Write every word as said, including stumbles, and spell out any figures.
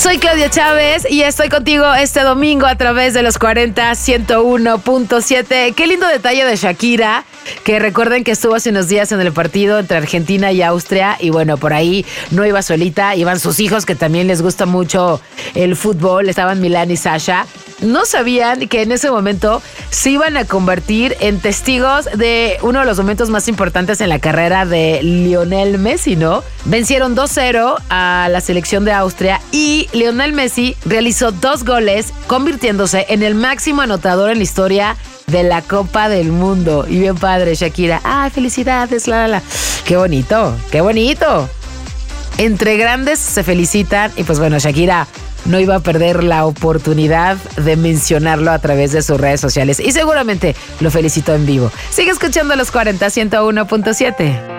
Soy Claudia Chávez y estoy contigo este domingo a través de los cuarenta ciento uno punto siete. Qué lindo detalle de Shakira, que recuerden que estuvo hace unos días en el partido entre Argentina y Austria y bueno, por ahí no iba solita, iban sus hijos que también les gusta mucho el fútbol, estaban Milán y Sasha. No sabían que en ese momento se iban a convertir en testigos de uno de los momentos más importantes en la carrera de Lionel Messi, ¿no? Vencieron dos cero a la selección de Austria y Lionel Messi realizó dos goles, convirtiéndose en el máximo anotador en la historia de la Copa del Mundo. Y bien padre, Shakira. ¡Ay, felicidades! La, la, la. ¡Qué bonito! ¡Qué bonito! Entre grandes se felicitan y pues bueno, Shakira no iba a perder la oportunidad de mencionarlo a través de sus redes sociales y seguramente lo felicitó en vivo. Sigue escuchando los cuarenta ciento uno punto siete.